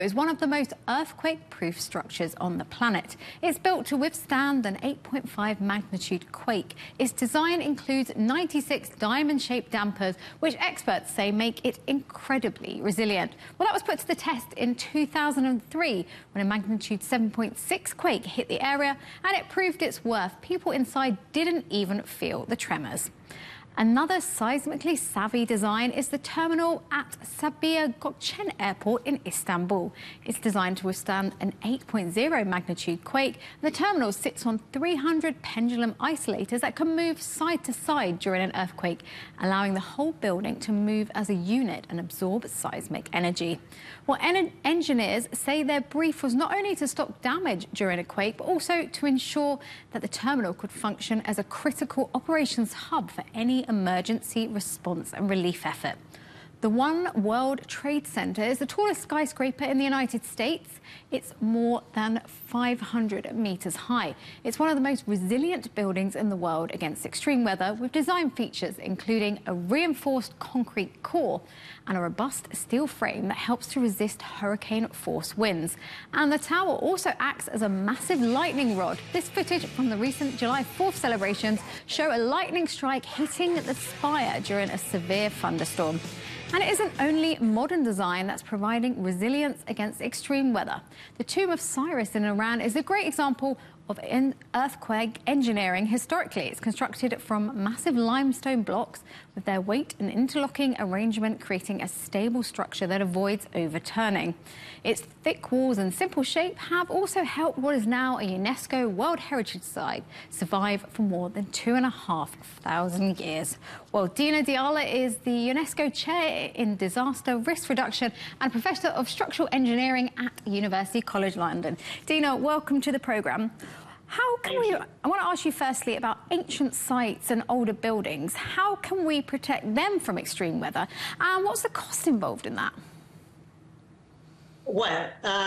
Is one of the most earthquake-proof structures on the planet. It's built to withstand an 8.5 magnitude quake. Its design includes 96 diamond-shaped dampers, which experts say make it incredibly resilient. Well, that was put to the test in 2003 when a magnitude 7.6 quake hit the area, and it proved its worth. People inside didn't even feel the tremors. Another seismically savvy design is the terminal at Sabiha Gökçen Airport in Istanbul. It's designed to withstand an 8.0 magnitude quake. The terminal sits on 300 pendulum isolators that can move side to side during an earthquake, allowing the whole building to move as a unit and absorb seismic energy. Well, engineers say their brief was not only to stop damage during a quake, but also to ensure that the terminal could function as a critical operations hub for any emergency response and relief effort. The One World Trade Center is the tallest skyscraper in the United States. It's more than 500 meters high. It's one of the most resilient buildings in the world against extreme weather, with design features including a reinforced concrete core and a robust steel frame that helps to resist hurricane-force winds. And the tower also acts as a massive lightning rod. This footage from the recent July 4th celebrations show a lightning strike hitting the spire during a severe thunderstorm. And it isn't only modern design that's providing resilience against extreme weather. The Tomb of Cyrus in Iran is a great example of earthquake engineering historically. It's constructed from massive limestone blocks with their weight and interlocking arrangement creating a stable structure that avoids overturning. Its thick walls and simple shape have also helped what is now a UNESCO World Heritage Site survive for more than 2,500 years. Well, Dina Diala is the UNESCO Chair in Disaster Risk Reduction and Professor of Structural Engineering at University College London. Dina, welcome to the programme. I want to ask you firstly about ancient sites and older buildings. How can we protect them from extreme weather? And what's the cost involved in that? Well,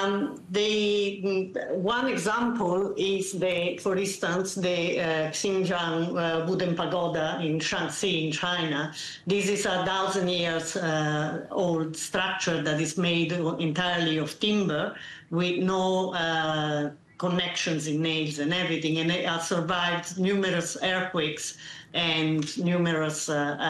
the one example is for instance, the Xinjiang wooden pagoda in Shaanxi in China. This is a 1,000 years old structure that is made entirely of timber with no connections in nails and everything, and it has survived numerous earthquakes and numerous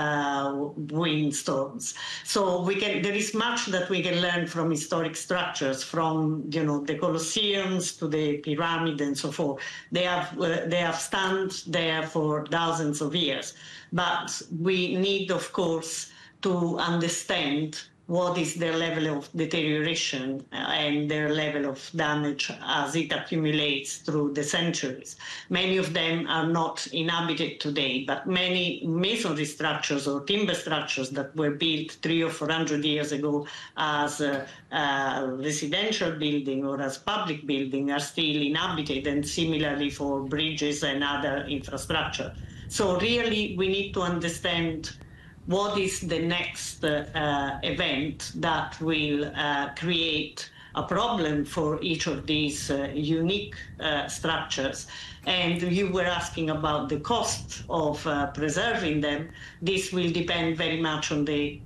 windstorms. So there is much that we can learn from historic structures, from the Colosseums to the pyramid and so forth. They have stand there for thousands of years, but we need, of course, to understand what is their level of deterioration and their level of damage as it accumulates through the centuries. Many of them are not inhabited today, but many masonry structures or timber structures that were built 300 or 400 years ago as a residential building or as public building are still inhabited, and similarly for bridges and other infrastructure. So really we need to understand what is the next event that will create a problem for each of these unique structures. And you were asking about the cost of preserving them. This will depend very much on the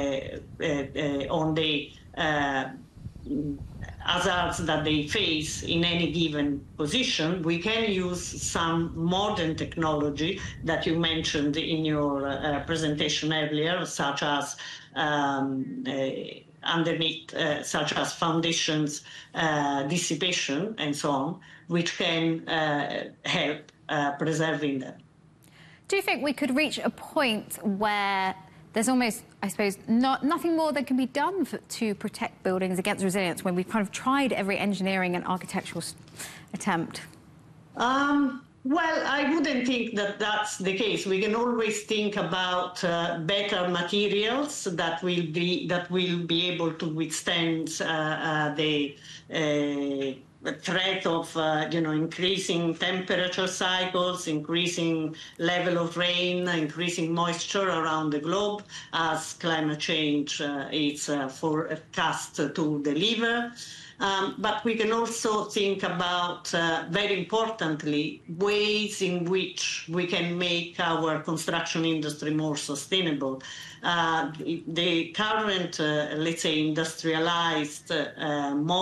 hazards that they face in any given position. We can use some modern technology that you mentioned in your presentation earlier, such as underneath, such as foundations, dissipation, and so on, which can help preserving them. Do you think we could reach a point where there's almost, I suppose, nothing more that can be done to protect buildings against resilience when we've kind of tried every engineering and architectural attempt? Well, I wouldn't think that that's the case. We can always think about better materials that will be able to withstand the threat of increasing temperature cycles, increasing level of rain, increasing moisture around the globe as climate change is forecast to deliver. But we can also think about, very importantly, ways in which we can make our construction industry more sustainable. The current, let's say, industrialized model